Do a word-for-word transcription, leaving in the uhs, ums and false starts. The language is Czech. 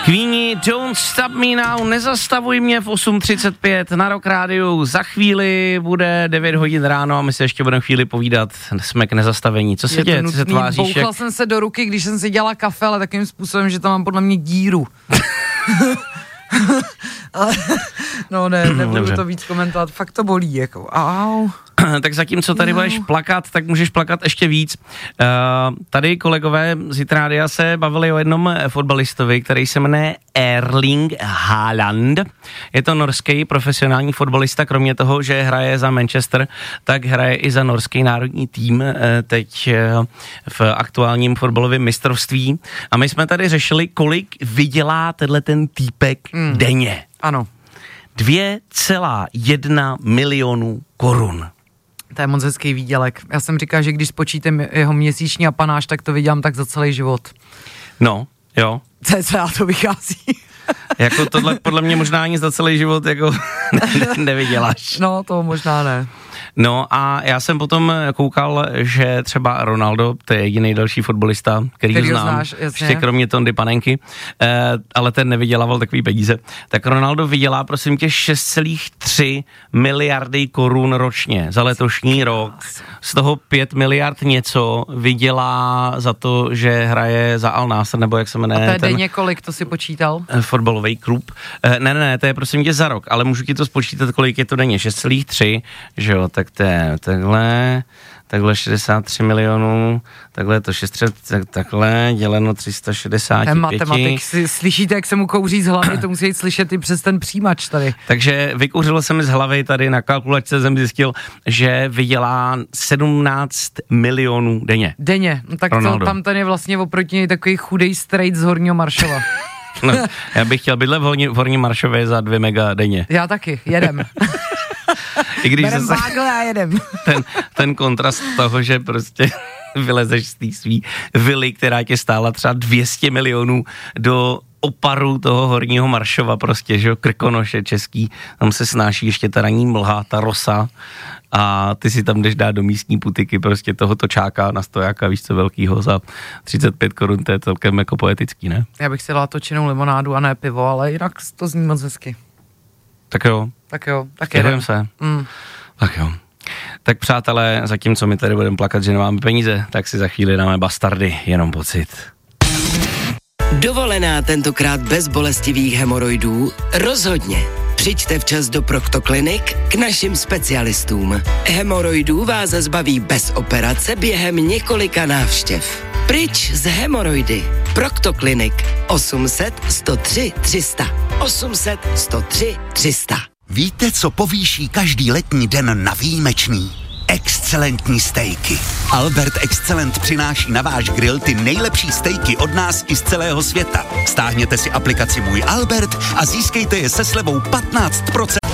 Queeni, Don't Stop Me Now, nezastavuj mě v osm třicet pět na Rock Rádiu. Za chvíli bude devět hodin ráno a my se ještě budeme chvíli povídat. Jsme k nezastavení. Co se děje? Co se tváříš? Bouchla jak... jsem se do ruky, když jsem si dělala kafe, ale takým způsobem, že tam mám podle mě díru. No ne, nebudu Dobře. to víc komentovat, fakt to bolí, jako au. Tak zatímco tady no. budeš plakat, tak můžeš plakat ještě víc. Uh, tady kolegové z Hitrádia se bavili o jednom fotbalistovi, který se jmenuje Erling Haaland. Je to norský profesionální fotbalista, kromě toho, že hraje za Manchester, tak hraje i za norský národní tým uh, teď uh, v aktuálním fotbalovém mistrovství. A my jsme tady řešili, kolik vydělá tenhle ten týpek mm. denně. Ano. dvě celá jedna milionu korun. To je moc hezký výdělek. Já jsem říkal, že když spočítám jeho měsíční apanáž, tak to vydělám tak za celý život. No, jo. Cca to vychází. Jako tohle podle mě možná ani za celý život jako nevyděláš. No, to možná ne. No a já jsem potom koukal, že třeba Ronaldo, to je jediný další fotbalista, který, který znám, znáš, ještě kromě Tondy Panenky, eh, ale ten nevydělával takový peníze. Tak Ronaldo vydělá, prosím tě, šest celá tři miliardy korun ročně za letošní rok. Z toho pět miliard něco vydělá za to, že hraje za Al Nassr, nebo jak se jmenuje. A to je denně kolik, to si počítal? Fotbalový klub. Eh, ne, ne, ne, to je prosím tě za rok, ale můžu ti to spočítat, kolik je to denně. šest celá tři, že jo, tak to je takhle, takhle šedesát tři milionů, takhle to šest, tak, takhle, děleno tři sta šedesát pět. Ten matematik, si, slyšíte, jak se mu kouří z hlavy, to musí jít slyšet i přes ten přijímač tady. Takže vykouřilo se mi z hlavy tady na kalkulačce, jsem zjistil, že vydělá sedmnáct milionů denně. Denně, no tak to, tam ten je vlastně oproti něj takový chudej strejt z Horního Maršova. No, já bych chtěl bydlet v, Horní, v Horním Maršově za dvě mega denně. Já taky, jedem. I když Berem vágle a jedem. Ten, ten kontrast toho, že prostě vylezeš z té svý vily, která tě stála třeba dvě stě milionů do oparu toho Horního Maršova prostě, že jo, Krkonoše český, tam se snáší ještě ta ranní mlha, ta rosa a ty si tam jdeš dát do místní putiky prostě tohoto čáka na stojáka, víš co, velkýho za třicet pět korun, to je celkem jako poetický, ne? Já bych si dala točenou limonádu a ne pivo, ale jinak to zní moc hezky. Tak jo. Tak jo, tak jedem. se. Mm. Tak jo. Tak přátelé, zatímco my tady budeme plakat, že nemáme peníze, tak si za chvíli dáme Bastardy, jenom pocit. Dovolená tentokrát bez bolestivých hemoroidů? Rozhodně. Přijďte včas do Proctoclinic k našim specialistům. Hemoroidů vás zbaví bez operace během několika návštěv. Pryč z hemoroidy. Proctoclinic osm set, sto tři, tři sta. osm set, sto tři, tři sta. Víte, co povýší každý letní den na výjimečný? Excelentní stejky. Albert Excellent přináší na váš grill ty nejlepší stejky od nás i z celého světa. Stáhněte si aplikaci Můj Albert a získejte je se slevou patnáct procent